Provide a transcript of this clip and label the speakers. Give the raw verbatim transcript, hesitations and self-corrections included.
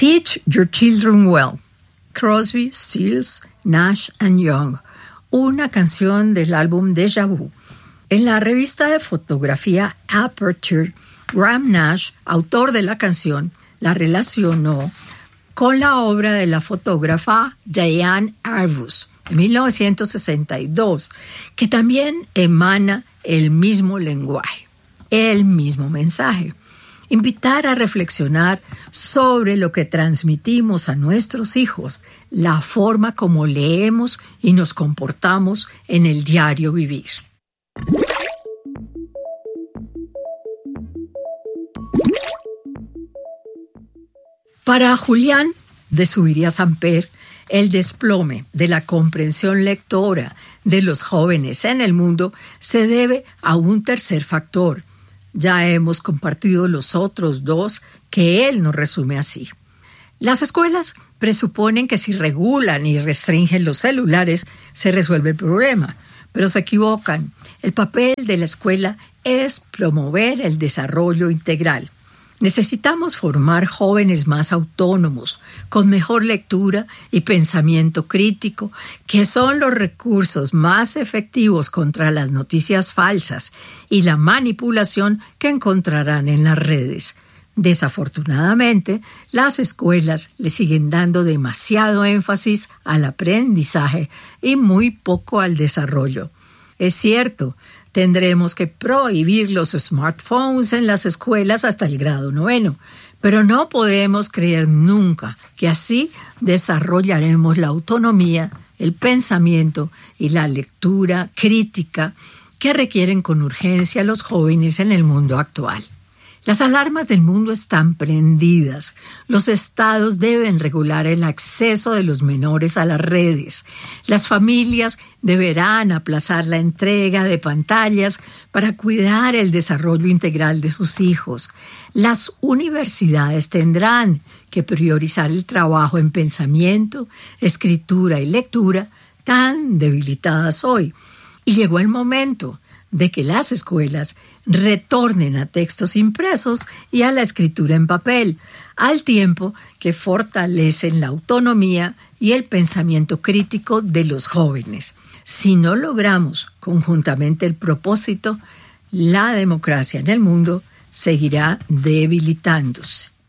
Speaker 1: Teach Your Children Well, Crosby, Stills, Nash and Young, una canción del álbum Deja Vu. En la revista de fotografía Aperture, Graham Nash, autor de la canción, la relacionó con la obra de la fotógrafa Diane Arbus, en mil novecientos sesenta y dos, que también emana el mismo lenguaje, el mismo mensaje. Invitar a reflexionar sobre lo que transmitimos a nuestros hijos, la forma como leemos y nos comportamos en el diario vivir. Para Julián de Zuviría Samper, el desplome de la comprensión lectora de los jóvenes en el mundo se debe a un tercer factor. Ya hemos compartido los otros dos que él nos resume así. Las escuelas presuponen que si regulan y restringen los celulares se resuelve el problema, pero se equivocan. El papel de la escuela es promover el desarrollo integral. Necesitamos formar jóvenes más autónomos, con mejor lectura y pensamiento crítico, que son los recursos más efectivos contra las noticias falsas y la manipulación que encontrarán en las redes. Desafortunadamente, las escuelas le siguen dando demasiado énfasis al aprendizaje y muy poco al desarrollo. Es cierto, tendremos que prohibir los smartphones en las escuelas hasta el grado noveno, pero no podemos creer nunca que así desarrollaremos la autonomía, el pensamiento y la lectura crítica que requieren con urgencia los jóvenes en el mundo actual. Las alarmas del mundo están prendidas. Los estados deben regular el acceso de los menores a las redes. Las familias deberán aplazar la entrega de pantallas para cuidar el desarrollo integral de sus hijos. Las universidades tendrán que priorizar el trabajo en pensamiento, escritura y lectura tan debilitadas hoy. Y llegó el momento de que las escuelas retornen a textos impresos y a la escritura en papel, al tiempo que fortalecen la autonomía y el pensamiento crítico de los jóvenes. Si no logramos conjuntamente el propósito, la democracia en el mundo seguirá debilitándose.